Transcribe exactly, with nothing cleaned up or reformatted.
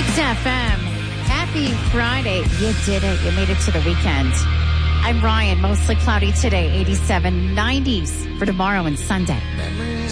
F M. Happy Friday. You did it. You made it to the weekend. I'm Ryan. Mostly cloudy today, eighty-seven, nineties for tomorrow and Sunday.